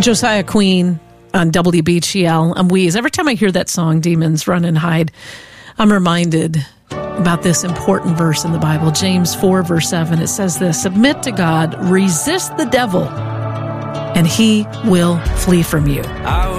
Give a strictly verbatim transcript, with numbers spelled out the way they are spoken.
Josiah Queen on W B G L. I'm Wheeze. Every time I hear that song, Demons Run and Hide, I'm reminded about this important verse in the Bible, James four, verse seven. It says this: submit to God, resist the devil, and he will flee from you.